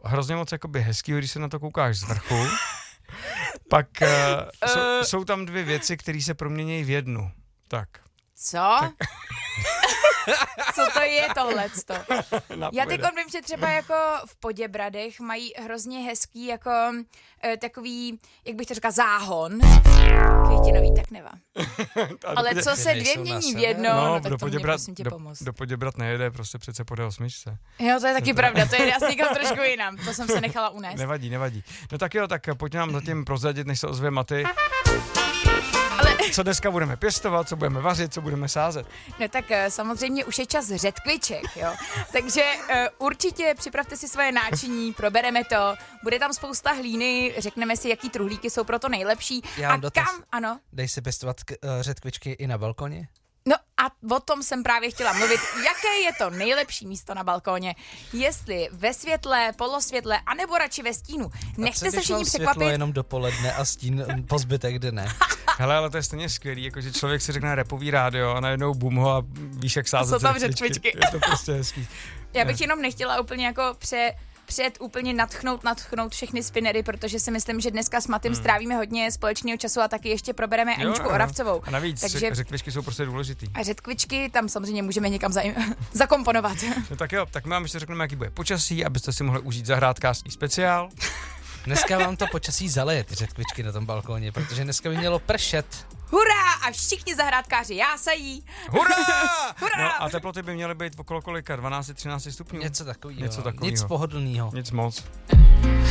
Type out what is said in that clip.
hrozně moc jakoby hezkýho, když se na to koukáš z vrchu. Pak jsou tam dvě věci, které se proměnějí v jednu. Tak. Co? Co to je tohleto? Já teď vím, že třeba jako v Poděbradech mají hrozně hezký jako takový, jak bych to řekla, záhon. Květinový, tak neva. Ale co se dvě mění v jedno, no tak to mě prosím tě pomoct. Do Poděbrad nejede, prostě přece podél smyčce. Jo, to je taky pravda, to je asi někam trošku jinam, to jsem se nechala unést. Nevadí. No tak jo, tak pojď nám zatím prozradit, než se ozve Maty. Ale... Co dneska budeme pěstovat, co budeme vařit, co budeme sázet? No tak samozřejmě už je čas řetkviček, jo. Takže určitě připravte si svoje náčiní, probereme to, bude tam spousta hlíny, řekneme si, jaký truhlíky jsou pro to nejlepší. Já mám dotaz. Kam, ano. Dej si pěstovat řetkvičky i na balkoně? No a o tom jsem právě chtěla mluvit. Jaké je to nejlepší místo na balkóně? Jestli ve světle, polosvětle, anebo radši ve stínu. Nechte se všichni překvapit. Světlo jenom dopoledne a stín po zbytek dne. Hele, ale to je stejně skvělý, jakože člověk si řekne repový rádio a najednou bum ho a víš, jak sázet řetkvičky. Je to prostě hezký. Já bych jenom nechtěla úplně jako úplně natchnout všechny spinnery, protože si myslím, že dneska s Matym strávíme hodně společného času a taky ještě probereme Aničku Oravcovou. A navíc řetkvičky jsou prostě důležitý. A řetkvičky tam samozřejmě můžeme někam zakomponovat. No tak jo, tak my vám ještě řekneme, jaký bude počasí, abyste si mohli užít zahrádkářský speciál. Dneska vám to počasí zaleje, ty řetkvičky na tom balkóně, protože dneska by mělo pršet. Hurá! A všichni zahrádkáři jásají. Hurá! Hurá! No a teploty by měly být okolo kolika? 12-13 stupňů? Něco takového. Nic Nic pohodlného. Nic moc.